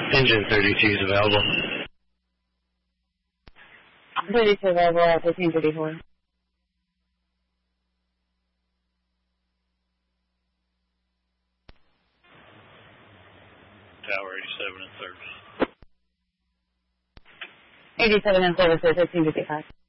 Engine 32 is available. 32 available at 1534. Tower 87 in service. 87 in service at 1555.